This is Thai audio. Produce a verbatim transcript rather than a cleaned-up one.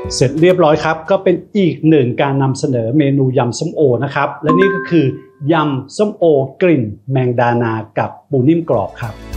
เสร็จเรียบร้อยครับก็เป็นอีกหนึ่งการนำเสนอเมนูยำส้มโอนะครับและนี่ก็คือยำส้มโอกลิ่นแมงดานากับปูนิ่มกรอบครับ